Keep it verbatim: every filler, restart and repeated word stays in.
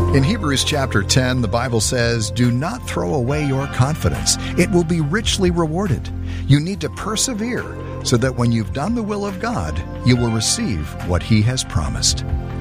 In Hebrews chapter ten, the Bible says, "Do not throw away your confidence. It will be richly rewarded." You need to persevere so that when you've done the will of God, you will receive what He has promised.